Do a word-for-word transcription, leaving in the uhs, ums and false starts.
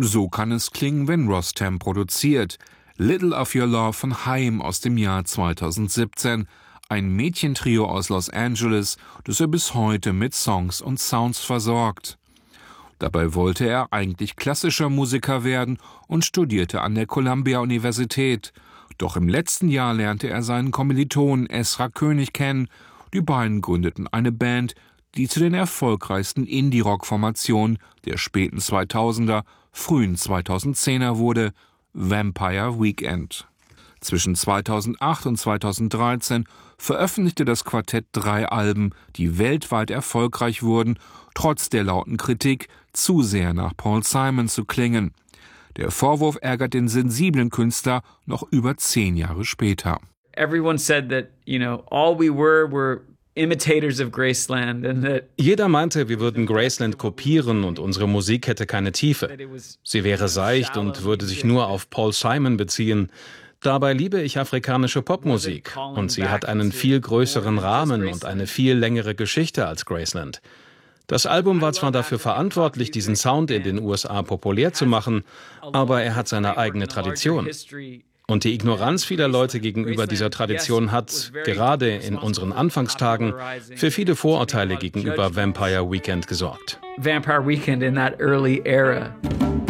So kann es klingen, wenn Rostam produziert. Little of Your Love von Haim aus dem Jahr zweitausendsiebzehn. Ein Mädchentrio aus Los Angeles, das er bis heute mit Songs und Sounds versorgt. Dabei wollte er eigentlich klassischer Musiker werden und studierte an der Columbia-Universität. Doch im letzten Jahr lernte er seinen Kommilitonen Ezra König kennen. Die beiden gründeten eine Band, die zu den erfolgreichsten Indie-Rock-Formationen der späten zweitausender, frühen zweitausendzehner wurde, Vampire Weekend. Zwischen zweitausendacht und zweitausenddreizehn veröffentlichte das Quartett drei Alben, die weltweit erfolgreich wurden, trotz der lauten Kritik, zu sehr nach Paul Simon zu klingen. Der Vorwurf ärgert den sensiblen Künstler noch über zehn Jahre später. Everyone said that, you know, all we were were imitators of Graceland and that Jeder meinte, wir würden Graceland kopieren und unsere Musik hätte keine Tiefe. Sie wäre seicht und würde sich nur auf Paul Simon beziehen. Dabei liebe ich afrikanische Popmusik und sie hat einen viel größeren Rahmen und eine viel längere Geschichte als Graceland. Das Album war zwar dafür verantwortlich, diesen Sound in den U S A populär zu machen, aber er hat seine eigene Tradition. Und die Ignoranz vieler Leute gegenüber dieser Tradition hat, gerade in unseren Anfangstagen, für viele Vorurteile gegenüber Vampire Weekend gesorgt. Vampire Weekend in that early era.